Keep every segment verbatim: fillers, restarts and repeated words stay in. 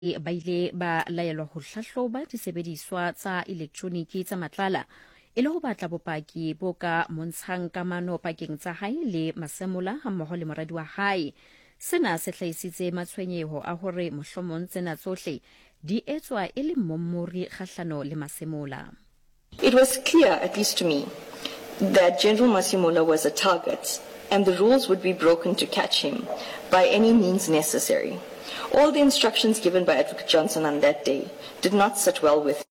ba ile ba laelwa ho hlahloba disebediswa tsa elektroniki tsa matlala e le ho batla bopaki bo ka montshang kamano pakeng tsa hae le masemola hammoho le moradi wa hae. Sena se hlahisitse matshwenyeho a hore mohlomong tsena tsohle di etswa e le mommori kgahlano le masemola. It was clear, at least to me, that General Masemola was a target and the rules would be broken to catch him by any means necessary. All the instructions given by Advocate Johnson on that day did not sit well with him.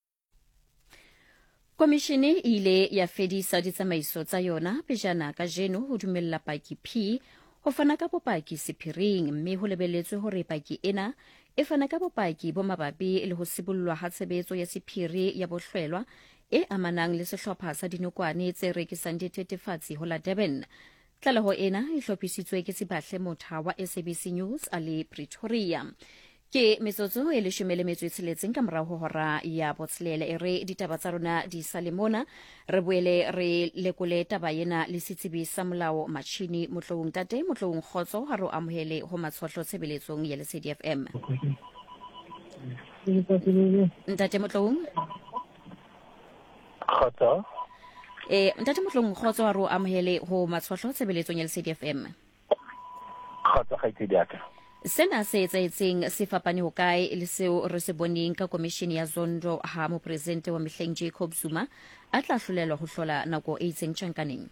Komishene ile ya fedisa ditsamaiso tsa yona pejana ka jeno ho dumella paki P ho fana ka bopaki sephiring mme ho lebelletswe hore paki ena e fana ka bopaki bo mabapi le ho sibollwa ha tshebetso ya sephiri ya bohlwelwa e amanang le sehlopha sa dinokwane tse rekisang dithethefatsi ho la Durban. Tlaleho ena e hlophisitswe ke Sibahle Motha wa S A B C News a le Pretoria. Ke metsotso e leshome le metso e tsheletseng ka morao ho hora ya botshelele e re ditaba tsa rona di sale mona re boele re lekole taba ena le setsebi sa molao matjhini Motlong Tate Motlong Khotso ha ro amohele ho matshotlo tshebeletsong ya Lesedi F M. Ntate Motlong Khotso eh Ntate Motlong Khotso ha ro amohele ho matshotlo tshebeletsong ya Lesedi F M. Khotso ga itse diaka Sena se etsaetseng se fapane ho kae le seo re se boneng ka komishene ya Zondo ha mopresidente wa Mehleng Jacob Zuma a tla hlolelwa ho hlola nako e itseng tjhankaneng.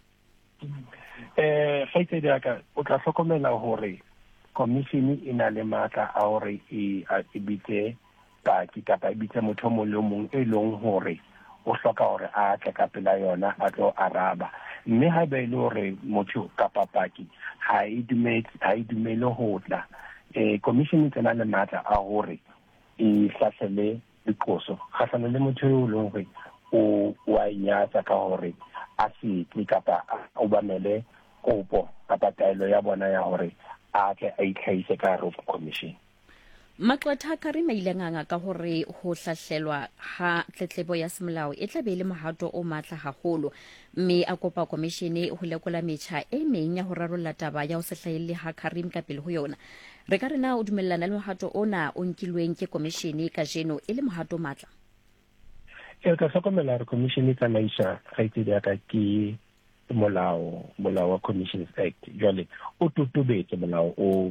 Eh ga itse diaka o tla hlokomela hore komishene e na le matla a hore e a ibitse paki kapa ibitse motho mo le mong e leng hore o hloka hore a tla ka pela yona a tlo araba mme ha be le hore motho kapa paki ha e dumetse ha e dumele ho tla eh commission tsena le matla a hore e hlahlele dikoso kgahlano le motho o leng hore o wa inyatsa ka hore a se kapa o bamele kopo kapa taelo ya bona ya hore a tle a itlhaise ka ro commission. Maqwetha ka re mailenganga ka hore ho hlahlelwa ha tletlebo ya semolao e tla be le mohato o matla haholo mme a kopa komishene ho lekola metjha e meng ya ho rarolla taba ya ho se hlahelle ha Karim ka pele ho yona. Re ka rena o dumellana le mohato ona o nkilweng ke komishene ka jeno e le mohato matla. E ka hlokomela re komishene e tsamaisa ga itse diaka ke molao molao wa Commissions Act jwale o tutubetse molao o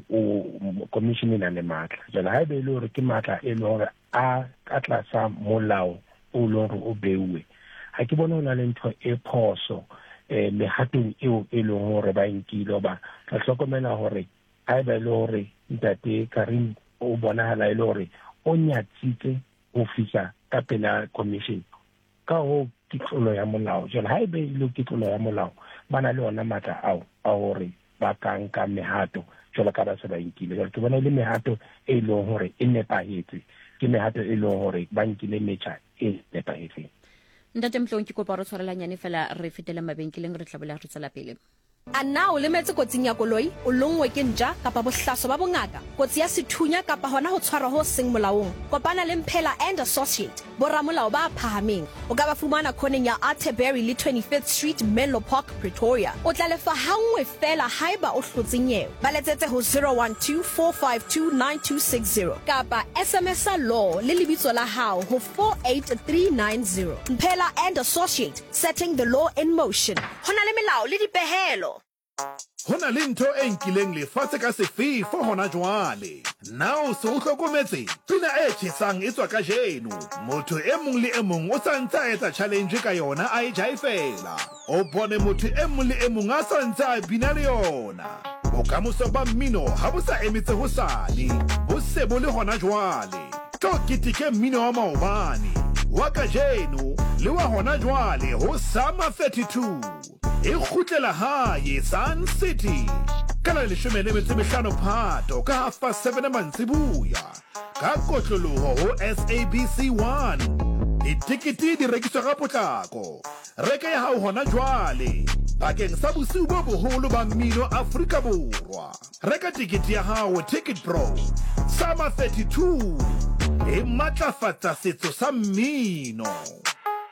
o commission na le matla jwale ha be le hore ke matla e le hore a ka tlasa molao o le hore o beuwe ha ke bona hona le ntho e phoso eh mehatong eo e leng hore ba inkilo ba ka hlokomela hore ha be le hore ntate Karim o bona hala ile hore o nyatsitse ho fisa ka pela commission ka ho kitlolo ya molao jwale ha ebe ile kitlolo ya molao bana le ona matla ao a hore ba ka nka mehato jwale ka ba se ba inkile jwale ke bona ile mehato e leng hore e nepahetse ke mehato e leng hore ba nkile metjha e nepahetseng. Ntate Motlong ke kopa re tshwarelanyane fela re fetela mabenkeleng re tlabola re tsela pele. A na o lemetse kotsing ya koloi o longwe ke nja kapa bohlaso ba bongaka kotsi ya sethunya kapa hona ho tshwarwa ho seng molaong kopana le Mphela and Associate boramolao ba phahameng o ka ba fumana khoneng ya Atterbury le twenty-fifth Street Menlo Park Pretoria o tla lefa hangwe fela haiba o hlotse nyewe ba letsetse ho zero one two four five two nine two six zero kapa S M S a law le lebitso la hao ho four eight three nine zero. Mphela and Associate, setting the law in motion. Hona le melao le dipehelo. Hona le ntho e nkileng lefatshe ka sefefo hona jwale. Now se o hlokometse pina e tjhesang e tswa ka jeno. Motho e mong le e mong o sa ntse a etsa challenge ka yona a e jaifela. O bone motho e mong le e mong a sa ntse a bina le yona. Bokamoso ba mmino ha bo sa emetse ho sale. Bo se bo le hona jwale. Tlo kitike mmino wa maobane. Wa ka jeno le wa hona jwale ho Summer thirty-two. E khutlela hae Sun City kana le leshome le metso mehlano Phato ka half past seven mantsibuya ka kotloloho ho S A B C one. Ditikiti di rekiswa ka potlako reka ya hao hona jwale bakeng sa bosiu bo boholo ba mmino Afrika Borwa. Reka tikiti ya hao Ticket Pro. Summer thirty-two e matlafatsa setso sa mmino.